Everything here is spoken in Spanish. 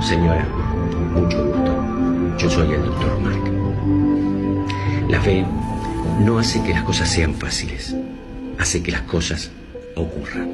Señora, mucho gusto. Yo soy el doctor Mark. La fe no hace que las cosas sean fáciles, hace que las cosas ocurran.